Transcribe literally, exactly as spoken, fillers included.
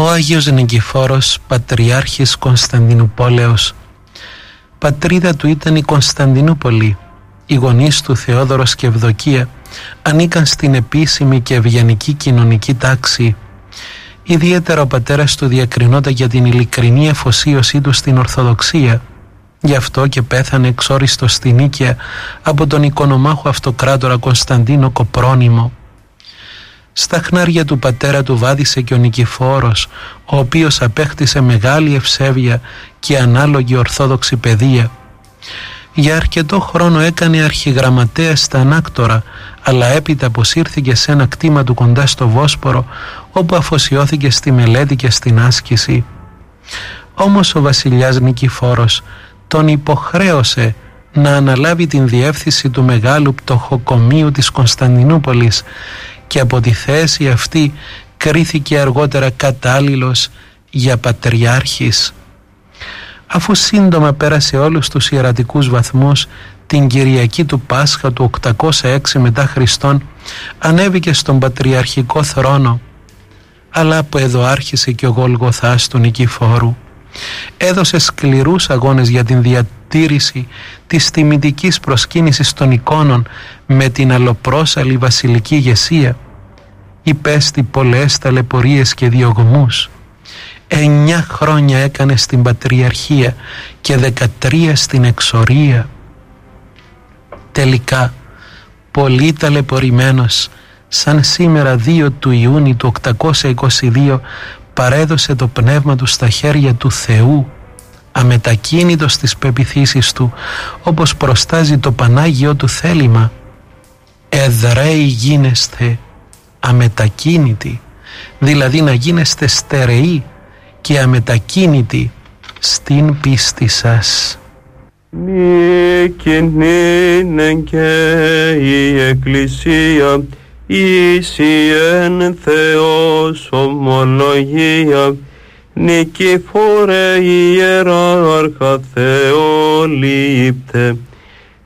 Ο Άγιος Νικηφόρος, Πατριάρχης Κωνσταντινουπόλεως. Πατρίδα του ήταν η Κωνσταντινούπολη. Οι γονείς του, Θεόδωρος και Ευδοκία, ανήκαν στην επίσημη και ευγενική κοινωνική τάξη. Ιδιαίτερα ο πατέρας του διακρινόταν για την ειλικρινή αφοσίωσή του στην Ορθοδοξία. Γι' αυτό και πέθανε εξόριστος στη Νίκαια από τον οικονομάχο αυτοκράτορα Κωνσταντίνο Κοπρόνημο. Στα χνάρια του πατέρα του βάδισε και ο Νικηφόρος, ο οποίος απέκτησε μεγάλη ευσέβεια και ανάλογη ορθόδοξη παιδεία. Για αρκετό χρόνο έκανε αρχιγραμματέα στα Ανάκτορα, αλλά έπειτα αποσύρθηκε σε ένα κτήμα του κοντά στο Βόσπορο, όπου αφοσιώθηκε στη μελέτη και στην άσκηση. Όμως ο βασιλιάς Νικηφόρος τον υποχρέωσε να αναλάβει την διεύθυνση του μεγάλου πτωχοκομείου της Κωνσταντινούπολης και από τη θέση αυτή κρίθηκε αργότερα κατάλληλος για πατριάρχης. Αφού σύντομα πέρασε όλους τους ιερατικούς βαθμούς, την Κυριακή του Πάσχα του οκτακόσια έξι μετά Χριστόν ανέβηκε στον πατριαρχικό θρόνο, αλλά από εδώ άρχισε και ο Γολγοθάς του Νικηφόρου. Έδωσε σκληρούς αγώνες για την διατήρηση της τιμητικής προσκύνησης των εικόνων με την αλλοπρόσαλη βασιλική ηγεσία. Υπέστη πολλές ταλαιπωρίες και διωγμούς. Εννιά χρόνια έκανε στην πατριαρχία και δεκατρία στην εξορία. Τελικά, πολύ ταλαιπωρημένος, σαν σήμερα δύο του Ιούνιου του οκτακόσια είκοσι δύο, παρέδωσε το πνεύμα του στα χέρια του Θεού, αμετακίνητος στις πεποιθήσεις του, όπως προστάζει το Πανάγιο του θέλημα. Εδραίοι γίνεσθε αμετακίνητοι, δηλαδή να γίνεστε στερεοί και αμετακίνητοι στην πίστη σας. Νίκην είναι και η Εκκλησία, ίση εν Θεός ομολογία, Νικηφόρε ιεράρχα Θεολήπτε.